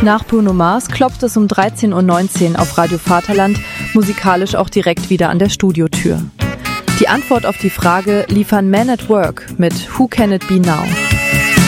Nach Bruno Mars klopft es um 13:19 Uhr auf Radio Vaterland, musikalisch auch direkt wieder an der Studiotür. Die Antwort auf die Frage liefern Men at Work mit Who Can It Be Now?